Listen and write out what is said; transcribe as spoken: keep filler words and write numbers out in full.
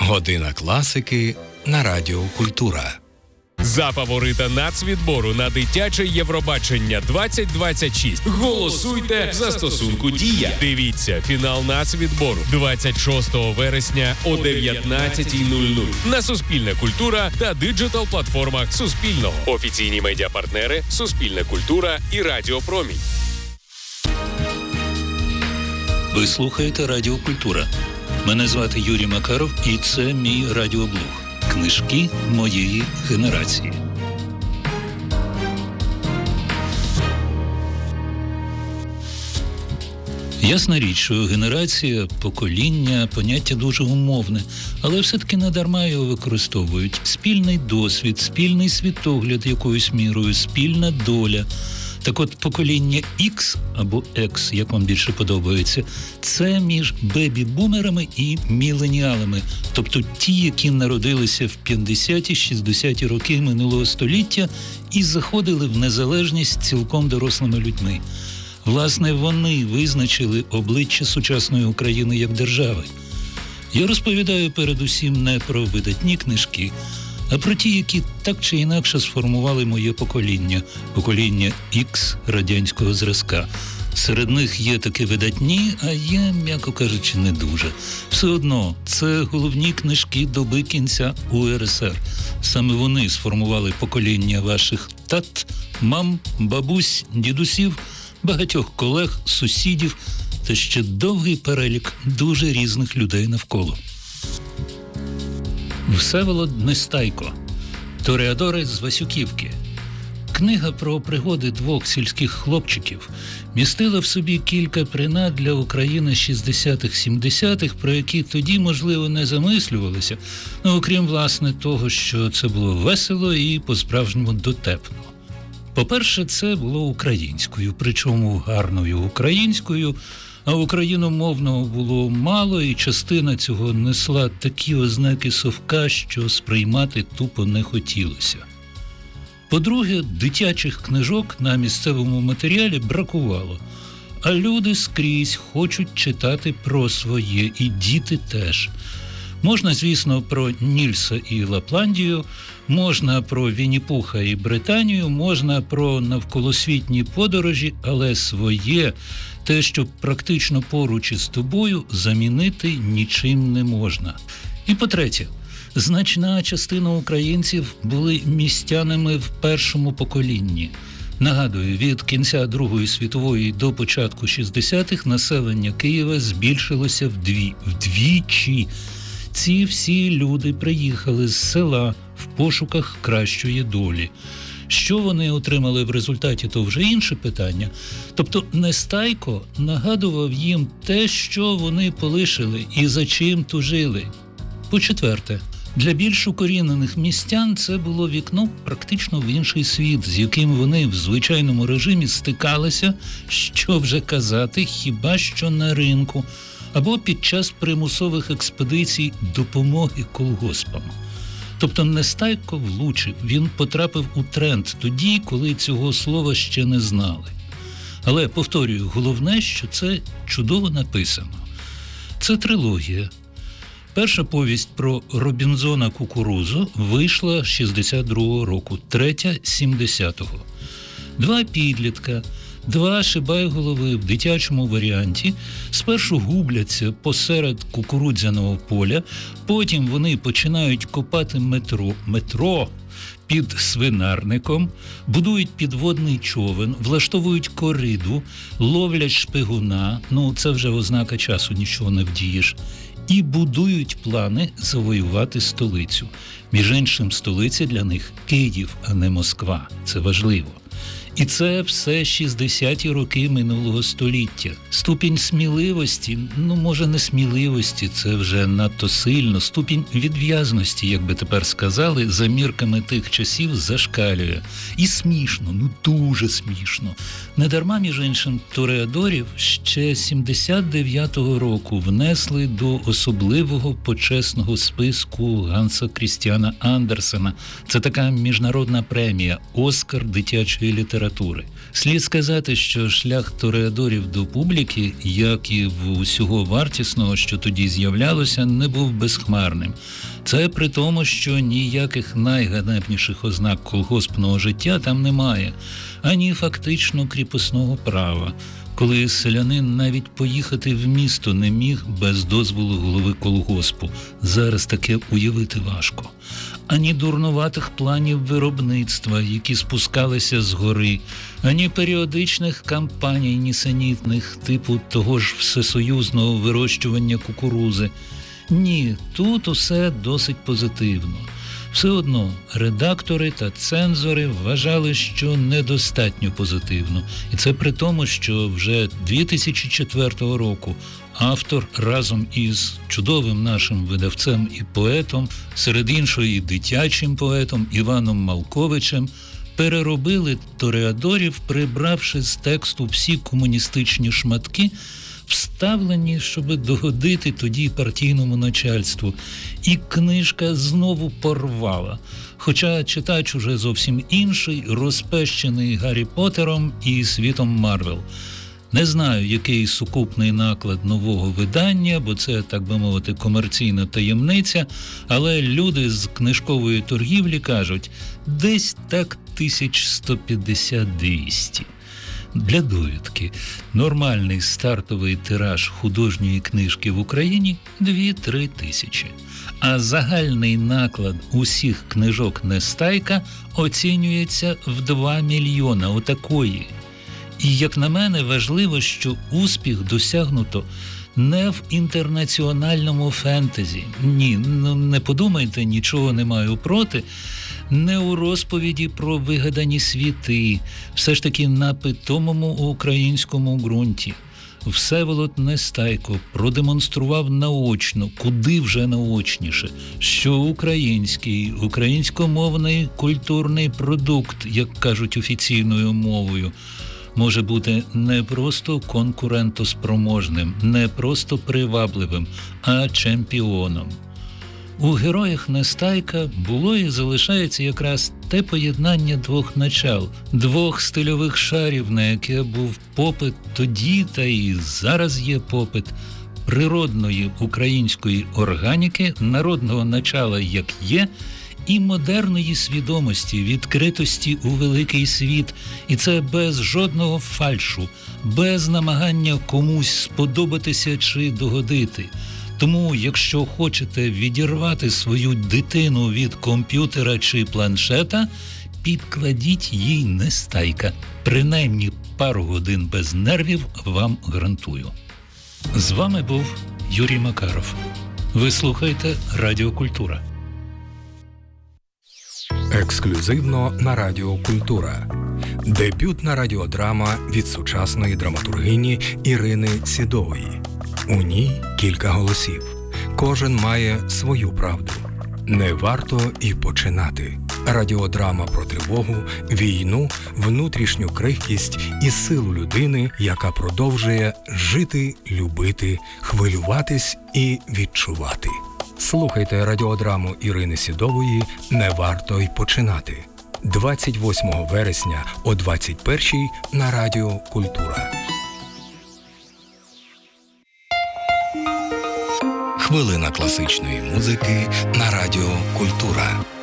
Година класики на Радіо Культура. За фаворита нацвідбору на дитяче Євробачення двадцять двадцять шість голосуйте в застосунку «Дія». Дивіться фінал нацвідбору двадцять шостого вересня о дев'ятнадцятій нуль нуль на Суспільне культура та диджитал-платформах Суспільного. Офіційні медіапартнери Суспільне культура і Радіо Промінь. Ви слухаєте Радіо Культура. Мене звати Юрій Макаров, і це мій радіоблог. Книжки моєї генерації. Ясна річ, що генерація, покоління – поняття дуже умовне, але все-таки надарма його використовують. Спільний досвід, спільний світогляд якоюсь мірою, спільна доля. Так от, покоління X або X, як вам більше подобається, це між бебі-бумерами і міленіалами, тобто ті, які народилися в п'ятдесяті-шістдесяті роки минулого століття і заходили в незалежність цілком дорослими людьми. Власне, вони визначили обличчя сучасної України як держави. Я розповідаю передусім не про видатні книжки, а про ті, які так чи інакше сформували моє покоління, покоління X радянського зразка. Серед них є такі видатні, а є, м'яко кажучи, не дуже. Все одно, це головні книжки доби кінця У Ер Ес Ер. Саме вони сформували покоління ваших тат, мам, бабусь, дідусів, багатьох колег, сусідів та ще довгий перелік дуже різних людей навколо. Всеволод Нестайко. Тореадори з Васюківки. Книга про пригоди двох сільських хлопчиків містила в собі кілька принад для України шістдесятих-сімдесятих, про які тоді, можливо, не замислювалися, ну, окрім, власне, того, що це було весело і по-справжньому дотепно. По-перше, це було українською, причому гарною українською, а україномовного було мало, і частина цього несла такі ознаки совка, що сприймати тупо не хотілося. По-друге, дитячих книжок на місцевому матеріалі бракувало, а люди скрізь хочуть читати про своє, і діти теж. Можна, звісно, про Нільса і Лапландію, можна про Вінні-Пуха і Британію, можна про навколосвітні подорожі, але своє, те, що практично поруч із тобою, замінити нічим не можна. І по-третє, значна частина українців були містянами в першому поколінні. Нагадую, від кінця Другої світової до початку шістдесятих населення Києва збільшилося вдві, вдвічі. Ці всі люди приїхали з села в пошуках кращої долі. Що вони отримали в результаті, то вже інше питання. Тобто Нестайко нагадував їм те, що вони полишили і за чим тужили. По-четверте, для більш укорінених містян це було вікно практично в інший світ, з яким вони в звичайному режимі стикалися, що вже казати, хіба що на ринку, або під час примусових експедицій допомоги колгоспам. Тобто Нестайко влучив, він потрапив у тренд тоді, коли цього слова ще не знали. Але, повторюю, головне, що це чудово написано. Це трилогія. Перша повість про Робінзона Кукурузу вийшла шістдесят другого року, третя – сімдесятого. Два підлітка, два шибайголови в дитячому варіанті спершу губляться посеред кукурудзяного поля, потім вони починають копати метро, метро під свинарником, будують підводний човен, влаштовують кориду, ловлять шпигуна, ну це вже ознака часу, нічого не вдієш, і будують плани завоювати столицю. Між іншим, столиця для них – Київ, а не Москва. Це важливо. І це все шістдесяті роки минулого століття. Ступінь сміливості, ну, може, не сміливості, це вже надто сильно. Ступінь відв'язності, як би тепер сказали, за мірками тих часів зашкалює. І смішно, ну дуже смішно. Недарма, між іншим, тореадорів ще сімдесят дев'ятого року внесли до особливого почесного списку Ганса Крістіана Андерсена. Це така міжнародна премія «Оскар дитячої літератури». літератури. Слід сказати, що шлях тореадорів до публіки, як і в усього вартісного, що тоді з'являлося, не був безхмарним. Це при тому, що ніяких найганебніших ознак колгоспного життя там немає, ані фактично кріпосного права, коли селянин навіть поїхати в місто не міг без дозволу голови колгоспу. Зараз таке уявити важко. Ані дурнуватих планів виробництва, які спускалися згори, ані періодичних кампаній нісенітних, типу того ж всесоюзного вирощування кукурузи. Ні, тут усе досить позитивно. Все одно редактори та цензори вважали, що недостатньо позитивно. І це при тому, що вже дві тисячі четвертого року автор разом із чудовим нашим видавцем і поетом, серед іншого і дитячим поетом Іваном Малковичем, переробили тореадорів, прибравши з тексту всі комуністичні шматки, вставлені, щоб догодити тоді партійному начальству. І книжка знову порвала. Хоча читач уже зовсім інший, розпещений Гаррі Поттером і світом Марвел. Не знаю, який сукупний наклад нового видання, бо це, так би мовити, комерційна таємниця, але люди з книжкової торгівлі кажуть, десь так тисяч сто п'ятдесят - двісті. Для довідки, нормальний стартовий тираж художньої книжки в Україні – дві-три тисячі. А загальний наклад усіх книжок Нестайка оцінюється в два мільйона отакої. І, як на мене, важливо, що успіх досягнуто не в інтернаціональному фентезі. Ні, ну не подумайте, нічого не маю проти. Не у розповіді про вигадані світи, все ж таки на питомому українському ґрунті. Всеволод Нестайко продемонстрував наочно, куди вже наочніше, що український, українськомовний культурний продукт, як кажуть офіційною мовою, може бути не просто конкурентоспроможним, не просто привабливим, а чемпіоном. У героях Нестайка було і залишається якраз те поєднання двох начал, двох стильових шарів, на яке був попит тоді, та і зараз є попит, природної української органіки, народного начала, як є, і модерної свідомості, відкритості у великий світ. І це без жодного фальшу, без намагання комусь сподобатися чи догодити. Тому, якщо хочете відірвати свою дитину від комп'ютера чи планшета, підкладіть їй Нестайка. Принаймні пару годин без нервів вам гарантую. З вами був Юрій Макаров. Ви слухаєте Радіо Культура. Ексклюзивно на Радіо Культура. Дебютна радіодрама від сучасної драматургині Ірини Сідової. У ній кілька голосів. Кожен має свою правду. Не варто і починати. Радіодрама про тривогу, війну, внутрішню крихкість і силу людини, яка продовжує жити, любити, хвилюватись і відчувати. Слухайте радіодраму Ірини Сідової «Не варто й починати» двадцять восьмого вересня о двадцять першій на Радіо Культура. Хвилина класичної музики на Радіо Культура.